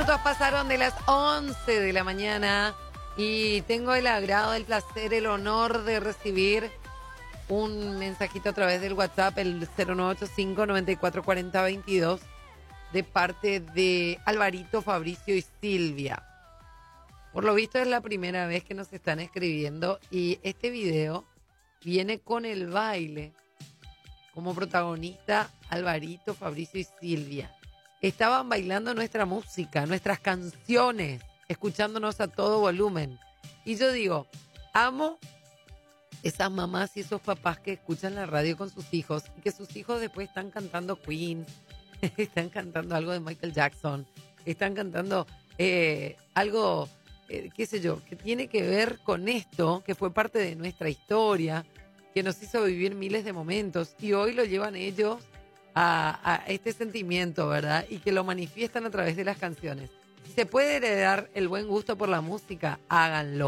minutos pasaron de las 11 de la mañana y tengo el agrado, el placer, el honor de recibir un mensajito a través del WhatsApp, el 0985-944022, de parte de Alvarito, Fabricio y Silvia. Por lo visto es la primera vez que nos están escribiendo y este video viene con el baile como protagonista Alvarito, Fabricio y Silvia. Estaban bailando nuestra música, nuestras canciones, escuchándonos a todo volumen. Y yo digo, amo esas mamás y esos papás que escuchan la radio con sus hijos y que sus hijos después están cantando Queen, están cantando algo de Michael Jackson, están cantando algo, qué sé yo, que tiene que ver con esto, que fue parte de nuestra historia, que nos hizo vivir miles de momentos y hoy lo llevan ellos a este sentimiento, ¿verdad? Y que lo manifiestan a través de las canciones. Si se puede heredar el buen gusto por la música, háganlo.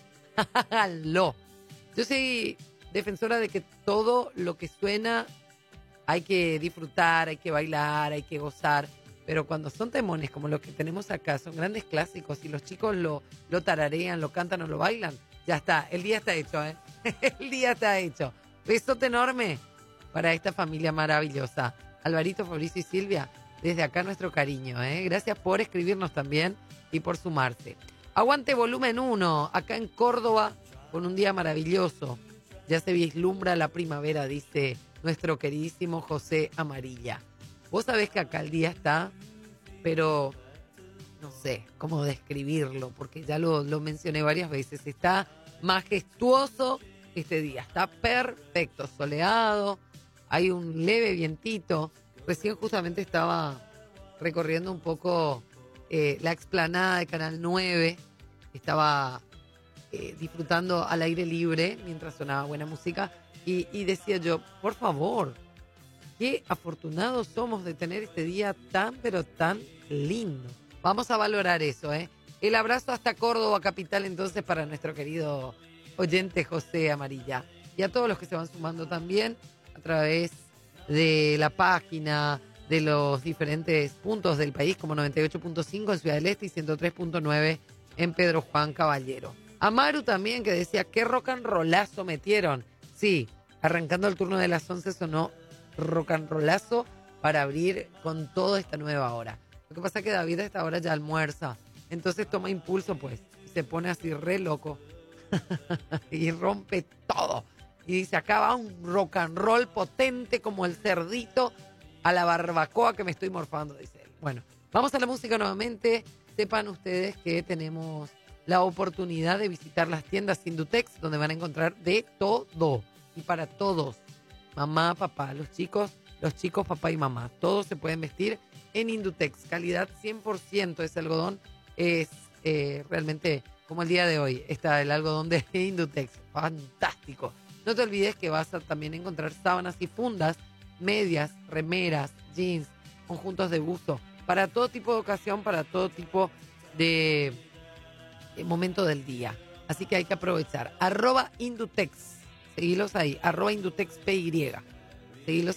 Háganlo. Yo soy defensora de que todo lo que suena hay que disfrutar, hay que bailar, hay que gozar. Pero cuando son temones como los que tenemos acá, son grandes clásicos y los chicos lo tararean, lo cantan o lo bailan, ya está, el día está hecho, ¿eh? El día está hecho. Besote enorme para esta familia maravillosa. Alvarito, Fabricio y Silvia, desde acá nuestro cariño, ¿eh? Gracias por escribirnos también y por sumarse. Aguante volumen 1, acá en Córdoba, con un día maravilloso. Ya se vislumbra la primavera, dice nuestro queridísimo José Amarilla. Vos sabés que acá el día está, pero no sé cómo describirlo, porque ya lo mencioné varias veces. Está majestuoso este día, está perfecto, soleado, hay un leve vientito. Recién justamente estaba recorriendo un poco la explanada de Canal 9, estaba disfrutando al aire libre mientras sonaba buena música y decía yo, por favor, qué afortunados somos de tener este día tan, pero tan lindo. Vamos a valorar eso, ¿eh? El abrazo hasta Córdoba, capital, entonces, para nuestro querido oyente José Amarilla. Y a todos los que se van sumando también a través de la página, de los diferentes puntos del país, como 98.5 en Ciudad del Este y 103.9 en Pedro Juan Caballero. Amaru también, que decía, qué rock and rollazo metieron. Sí, arrancando el turno de las 11 sonó rock and rollazo para abrir con toda esta nueva hora. Lo que pasa es que David a esta hora ya almuerza, entonces toma impulso pues, y se pone así re loco y rompe todo. Y dice, acá va un rock and roll potente como el cerdito a la barbacoa que me estoy morfando, dice él. Bueno, vamos a la música nuevamente. Sepan ustedes que tenemos la oportunidad de visitar las tiendas Indutex, donde van a encontrar de todo y para todos. Mamá, papá, los chicos, papá y mamá. Todos se pueden vestir en Indutex. Calidad 100%. Ese algodón es realmente como el día de hoy. Está el algodón de Indutex. Fantástico. No te olvides que vas a también encontrar sábanas y fundas, medias, remeras, jeans, conjuntos de buzo. Para todo tipo de ocasión, para todo tipo de momento del día. Así que hay que aprovechar. @Indutex. Seguilos ahí. @IndutexPY. Seguilos